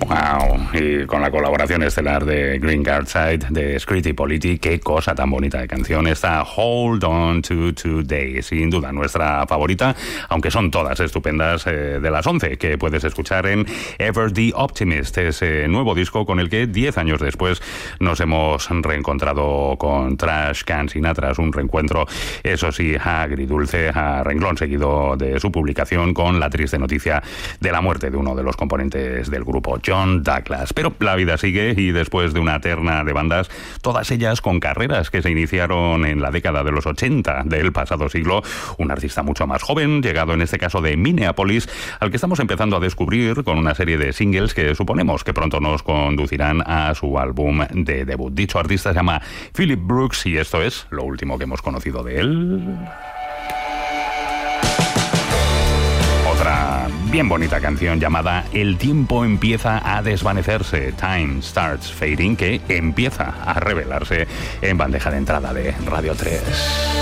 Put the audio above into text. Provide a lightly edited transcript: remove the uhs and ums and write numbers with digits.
Wow, y con la colaboración estelar de Green Guardside, de Scritti Politti, qué cosa tan bonita de canción. Esta Hold On to Today, sin duda nuestra favorita, aunque son todas estupendas, de las 11 que puedes escuchar en Ever the Optimist, ese nuevo disco con el que 10 años después nos hemos reencontrado con Trash Can Sinatra, un reencuentro, eso sí, agridulce, a renglón seguido de su publicación, con la triste noticia de la muerte de uno de los componentes del grupo, John Douglas. Pero la vida sigue, y después de una terna de bandas, todas ellas con carreras que se iniciaron en la década de los 80 del pasado siglo, un artista mucho más joven, llegado en este caso de Minneapolis, al que estamos empezando a descubrir con una serie de singles que suponemos que pronto nos conducirán a su álbum de debut. Dicho artista se llama Philip Brooks, y esto es lo último que hemos conocido de él. Otra bien bonita canción llamada El tiempo empieza a desvanecerse, Time Starts Fading, que empieza a revelarse en bandeja de entrada de Radio 3.